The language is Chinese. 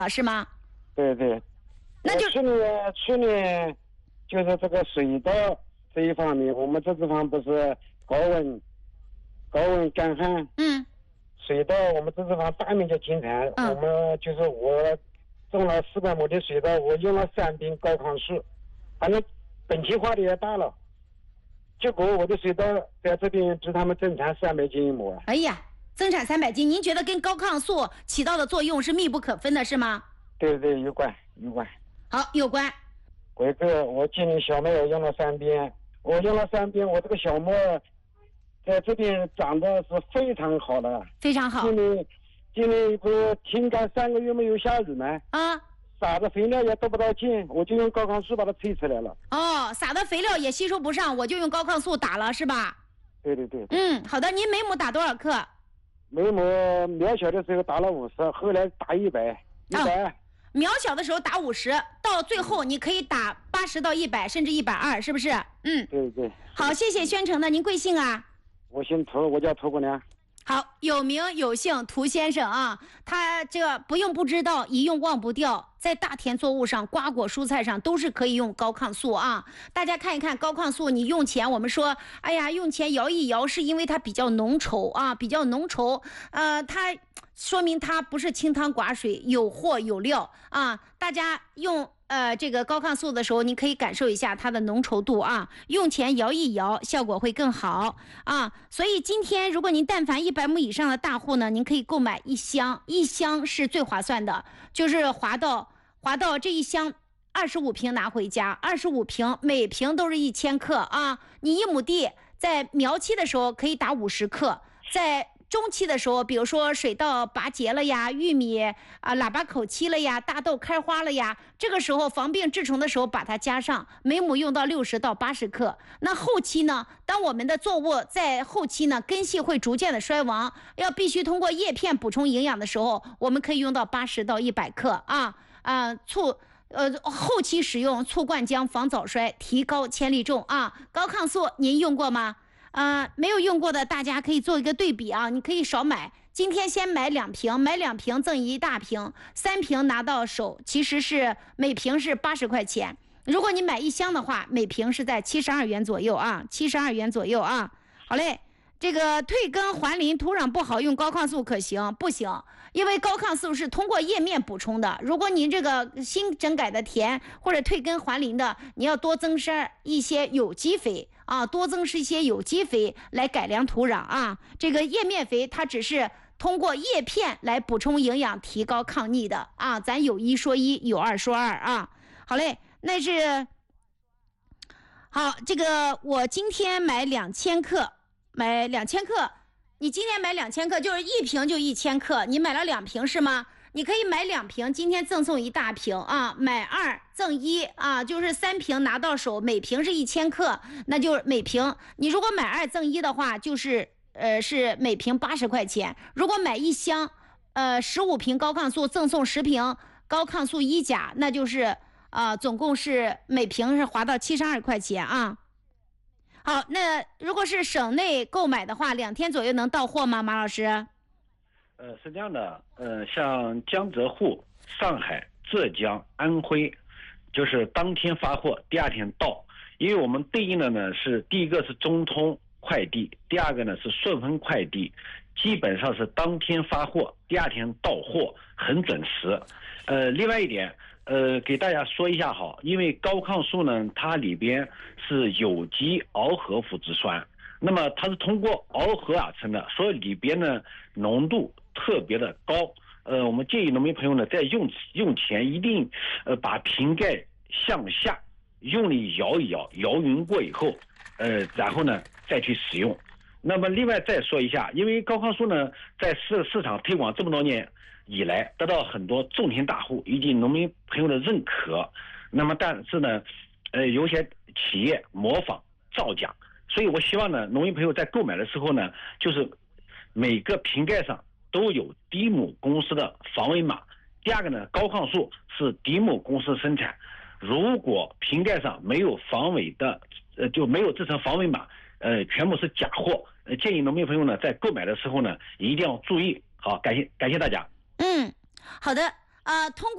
是吗？ 对对。 那就去年就是这个水稻这一方面，我们这地方不是高温干旱，水稻我们这地方大面积进产，我们就是我种了400亩的水稻，我用了3瓶高抗素，反正本期花的也大了，结果我的水稻在这边比他们增产300斤一亩。 哎呀，增产300斤，您觉得跟高抗素起到的作用是密不可分的，是吗？ 对对，有关。 好，有关。 贵哥，我今年小麦我用了3遍，我这个小麦在这边长得是非常好的， 非常好。 今年不是停干3个月没有下雨吗？撒的肥料也得不到劲，我就用高抗素把它催出来了。 撒的肥料也吸收不上，我就用高抗素打了，是吧？ 对对对。 好的，您每亩打多少克？ 每亩苗小的时候打了50，后来打100。 苗小的时候打50，到最后你可以打80到100，甚至120，是不是？ 对对。 好，谢谢宣城的，您贵姓啊？ 我姓涂，我叫涂姑娘。 好，有名有姓涂先生啊，他这不用不知道，一用忘不掉，在大田作物上、瓜果蔬菜上都是可以用高抗素啊。大家看一看高抗素，你用前我们说，哎呀，用前摇一摇，是因为它比较浓稠啊，它说明它不是清汤寡水，有货有料啊。大家用这个高抗素的时候，你可以感受一下它的浓稠度啊，用前摇一摇，效果会更好啊。所以今天如果您但凡100亩以上的大户呢，您可以购买1箱，1箱是最划算的，就是划到这一箱25瓶拿回家，25瓶每瓶都是1000克啊。你1亩地在苗期的时候可以打50克，在中期的时候，比如说水稻拔节了呀，玉米喇叭口期了呀，大豆开花了呀，这个时候防病治虫的时候把它加上，每亩用到60到80克。那后期呢，当我们的作物在后期呢根系会逐渐的衰亡，要必须通过叶片补充营养的时候，我们可以用到80到100克啊。后期使用醋灌浆防早衰，提高千粒重啊。高抗素您用过吗？没有用过的大家可以做一个对比啊，你可以少买，今天先买2瓶，买2瓶赠1大瓶，3瓶拿到手，其实是每瓶是80块钱。如果你买1箱的话，每瓶是在72元左右啊，72元左右啊。好嘞，这个退耕还林，土壤不好用高抗素可行？不行，因为高抗素是通过叶面补充的。如果您这个新整改的田或者退耕还林的，你要多增施一些有机肥啊，多增施一些有机肥来改良土壤啊。这个叶面肥它只是通过叶片来补充营养，提高抗逆的啊。咱有一说一，有二说二啊。好嘞，那是好，这个我今天买2000克。你今天买2000克，就是1瓶就1000克，你买了2瓶是吗？你可以买2瓶，今天赠送1大瓶啊，买2赠1啊，就是3瓶拿到手，每瓶是1000克，那就每瓶你如果买2赠1的话，就是是每瓶80块钱。如果买1箱15瓶高抗素赠送10瓶高抗素1钾，那就是总共是每瓶是划到72块钱啊。好，那如果是省内购买的话，2天左右能到货吗，马老师？ 是这样的，像江浙沪、上海、浙江、安徽，就是当天发货，第2天到。因为我们对应的呢是第一个是中通快递，第2个呢是顺丰快递，基本上是当天发货，第2天到货，很准时。另外一点。给大家说一下好，因为高抗素呢，它里边是有机螯合腐殖酸，那么它是通过螯合而成的，所以里边呢浓度特别的高。我们建议农民朋友呢在用前一定把瓶盖向下用力摇一摇，摇匀过以后，然后呢再去使用。那么另外再说一下，因为高抗素呢在市场推广这么多年以来，得到很多种田大户以及农民朋友的认可。那么但是呢有些企业模仿造假，所以我希望呢农民朋友在购买的时候呢，就是每个瓶盖上都有迪姆公司的防伪码。第2个呢，高抗素是迪姆公司生产，如果瓶盖上没有防伪的就没有制成防伪码，全部是假货。建议农民朋友呢在购买的时候呢一定要注意。好，感谢大家。 好的，通过